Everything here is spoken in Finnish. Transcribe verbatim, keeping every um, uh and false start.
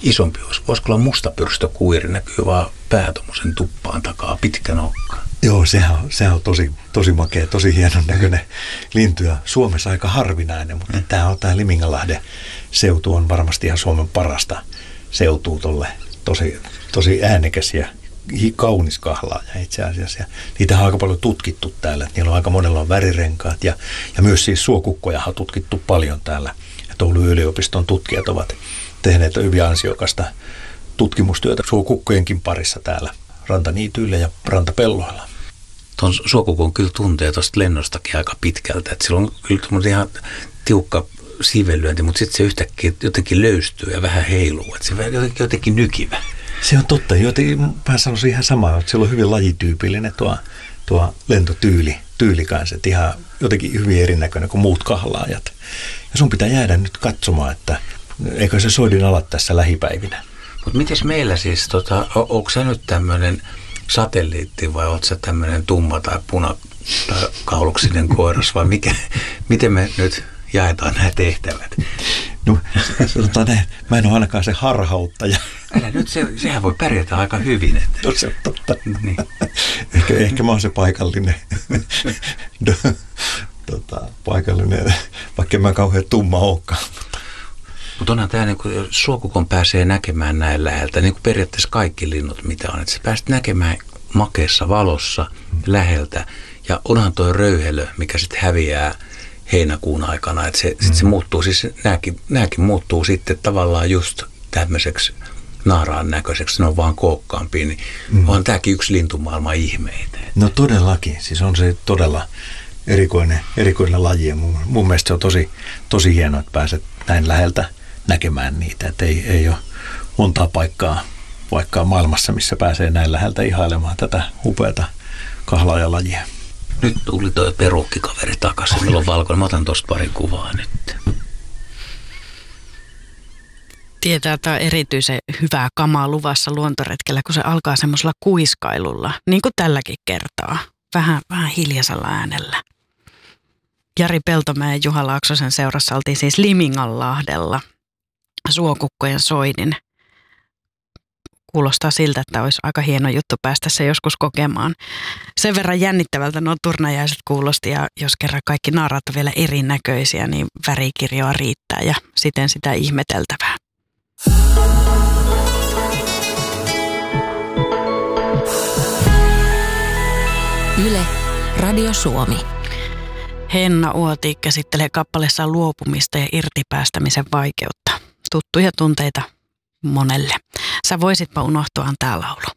isompi olisi. Voisiko olla mustapyrstökuiri, näkyy vaan pää tommosen tuppaan takaa, pitkä nokka. Joo, sehän on, sehän on tosi, tosi makea, tosi hienon näköinen lintu ja Suomessa aika harvinainen, mutta mm. tämä on tämä Liminganlahden seutu on varmasti ihan Suomen parasta seutua tolle. Tosi, tosi äänekäs ja kaunis kahlaaja itse asiassa. Ja niitä on aika paljon tutkittu täällä. Niillä on aika monella on värirenkaat ja, ja myös siis suokukkoja on tutkittu paljon täällä. Ja Oulun yliopiston tutkijat ovat tehneet hyvin ansiokasta tutkimustyötä suokukkojenkin parissa täällä rantaniityillä ja rantapelloilla. Tuon suokukon kyllä tuntee tuosta lennostakin aika pitkältä. Että sillä on kyllä ihan tiukka siivenlyönti, mutta sitten se yhtäkkiä jotenkin löystyy ja vähän heiluu. Että se on jotenkin, jotenkin nykivä. Se on totta. Joten mä sanoisin ihan samaa, että sillä on hyvin lajityypillinen tuo, tuo lentotyyli tyyli kanssa. Että ihan jotenkin hyvin erinäköinen kuin muut kahlaajat. Ja sun pitää jäädä nyt katsomaan, että eikö se soidin alat tässä lähipäivinä. Mutta mites meillä siis, tota, onko sä nyt tämmöinen satelliitti vai ootko sä tämmöinen tumma tai punakauluksinen koiras vai mikä, miten me nyt jaetaan nämä tehtävät? No sanotaan näin, mä en ole ainakaan se harhauttaja. Älä nyt, se, sehän voi pärjätä aika hyvin. Että. No se on totta. Niin. ehkä, ehkä mä oon se paikallinen, tota, paikallinen, vaikka mä kauhean tumma olekaan. Mutta onhan tämä, niin kun suokukon pääsee näkemään näin läheltä, niin kuin periaatteessa kaikki linnut mitä on. Että sä pääset näkemään makeassa valossa läheltä. Ja onhan tuo röyhelö, mikä sitten häviää heinäkuun aikana. Että se, mm. sit se muuttuu, siis nääkin, nääkin muuttuu sitten tavallaan just tämmöiseksi naaraan näköiseksi. Ne on vaan kookkaampia. Niin mm. on tämäkin yksi lintumaailman ihmeitä. No todellakin. Siis on se todella erikoinen, erikoinen laji. Ja mun, mun mielestä se on tosi, tosi hienoa, että pääset näin läheltä näkemään niitä, että ei, ei ole montaa paikkaa, paikkaa maailmassa, missä pääsee näin läheltä ihailemaan tätä upeata kahlaajalajia. Nyt tuli toi perukkikaveri takaisin, meillä on valkoinen. Mä otan tosta pari kuvaa nyt. Tietää, että on erityisen hyvää kamaa luvassa luontoretkellä, kun se alkaa semmoisella kuiskailulla, niin kuin tälläkin kertaa, vähän, vähän hiljaisella äänellä. Jari Peltomäen ja Juha Laaksosen seurassa oltiin siis Liminganlahdella suokukkojen soidin. Kuulostaa siltä, että olisi aika hieno juttu päästä se joskus kokemaan. Sen verran jännittävältä nuo turnajaiset kuulosti ja jos kerran kaikki naaraat on vielä erinäköisiä, niin värikirjoa riittää ja siten sitä ihmeteltävää. Yle, Radio Suomi. Henna Uoti käsittelee kappaleessaan luopumista ja irtipäästämisen vaikeutta. Tuttuja tunteita monelle. Sä voisitpa unohtua on tää laulu.